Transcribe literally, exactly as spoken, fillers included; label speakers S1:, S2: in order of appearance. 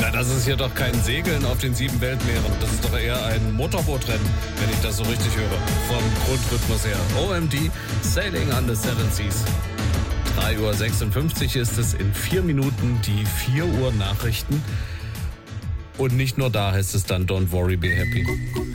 S1: Na, das ist hier doch kein Segeln auf den sieben Weltmeeren. Das ist doch eher ein Motorbootrennen, wenn ich das so richtig höre. Vom Grundrhythmus her. O M D, Sailing on the Seven Seas. drei Uhr sechsundfünfzig ist es, in vier Minuten die vier Uhr Nachrichten. Und nicht nur da heißt es dann Don't worry, be happy.